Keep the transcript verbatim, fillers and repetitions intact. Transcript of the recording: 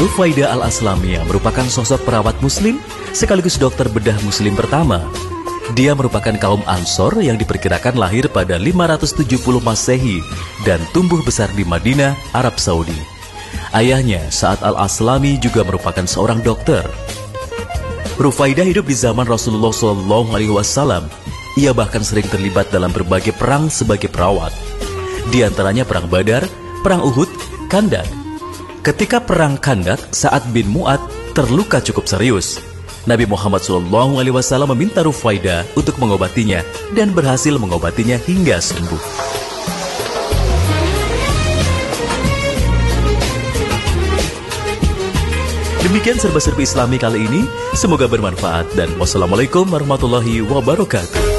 Rufaidah Al-Aslamiyah merupakan sosok perawat muslim sekaligus dokter bedah muslim pertama. Dia merupakan kaum Ansor yang diperkirakan lahir pada lima ratus tujuh puluh Masehi dan tumbuh besar di Madinah, Arab Saudi. Ayahnya, Sa'ad Al-Aslami, juga merupakan seorang dokter. Rufaidah hidup di zaman Rasulullah shallallahu alaihi wasallam. Ia bahkan sering terlibat dalam berbagai perang sebagai perawat. Di antaranya Perang Badar, Perang Uhud, Khandak. Ketika Perang Khandak, Sa'ad bin Mu'ad terluka cukup serius. Nabi Muhammad shallallahu alaihi wasallam meminta Rufaidah untuk mengobatinya dan berhasil mengobatinya hingga sembuh. Demikian serba-serbi Islami kali ini. Semoga bermanfaat dan wassalamualaikum warahmatullahi wabarakatuh.